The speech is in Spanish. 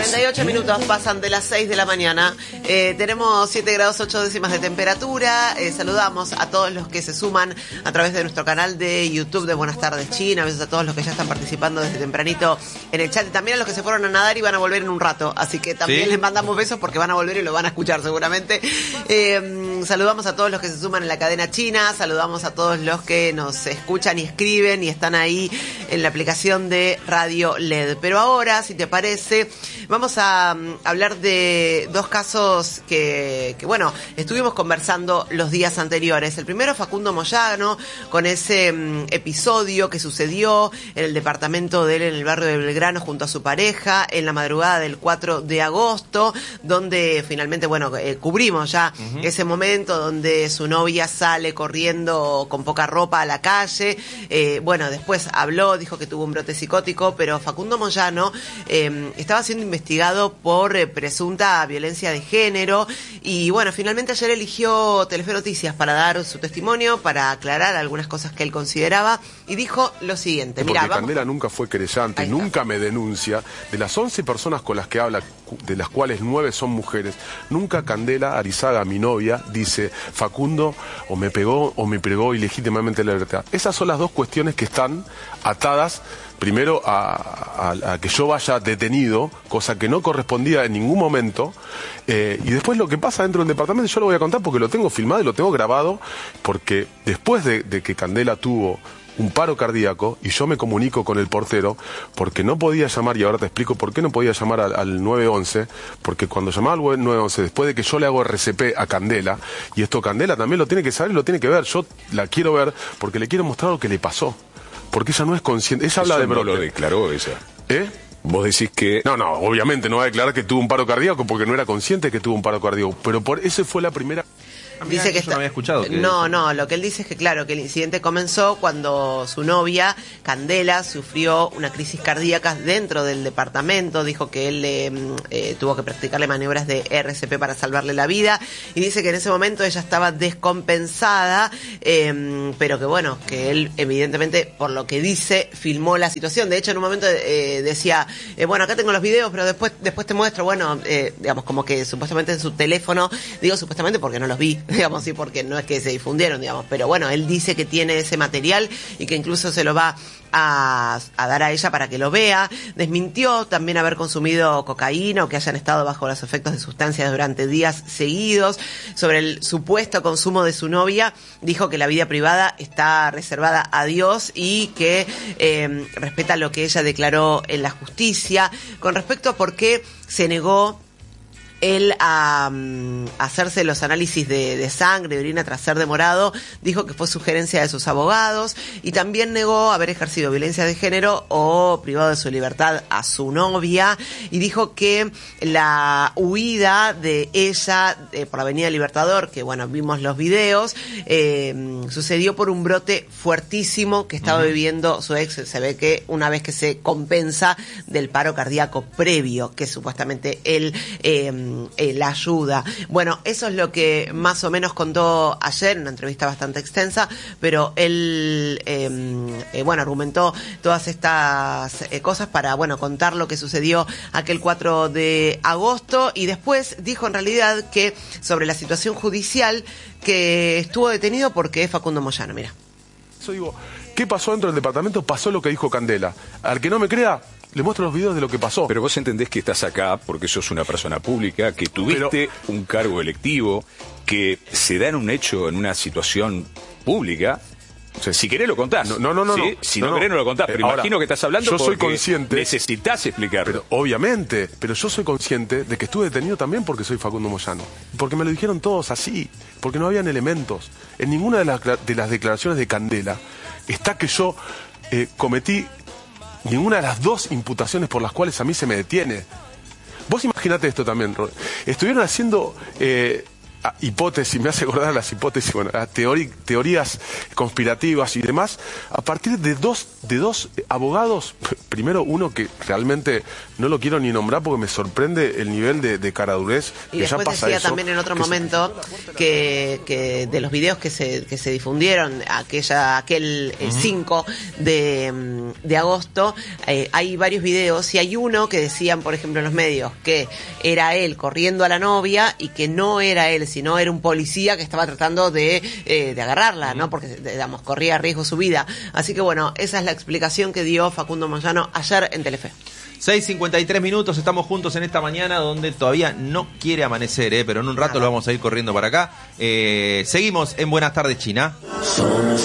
48 minutos pasan de las 6 de la mañana. Tenemos 7 grados 8 décimas de temperatura. Saludamos a todos los que se suman a través de nuestro canal de YouTube de Buenas Tardes China. A veces a todos los que ya están participando desde tempranito en el chat. Y también a los que se fueron a nadar y van a volver en un rato. Así que también les mandamos besos porque van a volver y lo van a escuchar seguramente. Saludamos a todos los que se suman en la cadena china. Saludamos a todos los que nos escuchan y escriben y están ahí en la aplicación de Radio LED. Pero ahora, si te parece, vamos a hablar de dos casos que bueno, estuvimos conversando los días anteriores. El primero, Facundo Moyano, con ese episodio que sucedió en el departamento de él en el barrio de Belgrano junto a su pareja en la madrugada del 4 de agosto, donde finalmente, bueno, cubrimos ya ese momento donde su novia sale corriendo con poca ropa a la calle. Bueno, después habló, dijo que tuvo un brote psicótico, pero Facundo Moyano estaba siendo investigado por presunta violencia de género y bueno, finalmente ayer eligió Telefe Noticias para dar su testimonio, para aclarar algunas cosas que él consideraba y dijo lo siguiente. Porque Candela nunca fue querellante, nunca me denuncia. De las 11 personas con las que habla, de las cuales 9 son mujeres, nunca Candela Arizaga, mi novia, dice Facundo o me pegó ilegítimamente la libertad. Esas son las dos cuestiones que están atadas primero a que yo vaya detenido, cosa que no correspondía en ningún momento, y después lo que pasa dentro del departamento yo lo voy a contar porque lo tengo filmado y lo tengo grabado, porque después de que Candela tuvo un paro cardíaco y yo me comunico con el portero porque no podía llamar, y ahora te explico por qué no podía llamar al 911, porque cuando llamaba al 911, después de que yo le hago RCP a Candela, y esto Candela también lo tiene que saber y lo tiene que ver, yo la quiero ver porque le quiero mostrar lo que le pasó, porque ella no es consciente, ella habla de brote. No lo declaró ella. Vos decís que... No, obviamente no va a declarar que tuvo un paro cardíaco porque no era consciente que tuvo un paro cardíaco, pero ese fue la primera... Dice que yo no había escuchado. No, lo que él dice es que claro, que el incidente comenzó cuando su novia, Candela, sufrió una crisis cardíaca dentro del departamento. Dijo que él tuvo que practicarle maniobras de RCP para salvarle la vida. Y dice que en ese momento ella estaba descompensada, pero que bueno, que él evidentemente, por lo que dice, filmó la situación. De hecho, en un momento decía, bueno, acá tengo los videos, pero después te muestro, bueno, digamos, como que supuestamente en su teléfono, digo supuestamente porque no los vi, digamos, sí, porque no es que se difundieron, digamos, pero bueno, él dice que tiene ese material y que incluso se lo va a dar a ella para que lo vea. Desmintió también haber consumido cocaína o que hayan estado bajo los efectos de sustancias durante días seguidos. Sobre el supuesto consumo de su novia, dijo que la vida privada está reservada a Dios y que respeta lo que ella declaró en la justicia. Con respecto a por qué se negó él a hacerse los análisis de sangre, de orina tras ser demorado, dijo que fue sugerencia de sus abogados y también negó haber ejercido violencia de género o privado de su libertad a su novia y dijo que la huida de ella por la Avenida Libertador, que bueno, vimos los videos, sucedió por un brote fuertísimo que estaba viviendo su ex. Se ve que una vez que se compensa del paro cardíaco previo, que supuestamente él la ayuda. Bueno, eso es lo que más o menos contó ayer, en una entrevista bastante extensa, pero él, bueno, argumentó todas estas cosas para, bueno, contar lo que sucedió aquel 4 de agosto y después dijo en realidad que sobre la situación judicial que estuvo detenido porque es Facundo Moyano, mira. Eso digo, ¿qué pasó dentro del departamento? Pasó lo que dijo Candela. Al que no me crea, le muestro los videos de lo que pasó. Pero vos entendés que estás acá porque sos una persona pública, que tuviste un cargo electivo, que se da en un hecho, en una situación pública. O sea, si querés lo contás. ¿Sí? No. Si no querés no lo contás. Pero ahora, imagino que estás hablando yo soy porque consciente, necesitas explicarlo. Pero, obviamente, pero yo soy consciente de que estuve detenido también porque soy Facundo Moyano. Porque me lo dijeron todos así. Porque no habían elementos. En ninguna de las declaraciones de Candela está que yo cometí ninguna de las dos imputaciones por las cuales a mí se me detiene. Vos imaginate esto también, Estuvieron haciendo hipótesis, me hace acordar a las hipótesis, bueno, a teorías conspirativas y demás, a partir de dos abogados. Primero, uno que realmente no lo quiero ni nombrar porque me sorprende el nivel de caradurez. Y después decía también en otro momento que de los videos que se difundieron aquel 5 de agosto, hay varios videos y hay uno que decían, por ejemplo, en los medios que era él corriendo a la novia y que no era él, sino era un policía que estaba tratando de agarrarla, ¿no? Porque, digamos, corría riesgo su vida. Así que bueno, esa es la explicación que dio Facundo Moyano ayer en Telefe. 6:53, estamos juntos en esta mañana donde todavía no quiere amanecer, pero en un rato lo vamos a ir corriendo para acá. Seguimos en Buenas Tardes, China.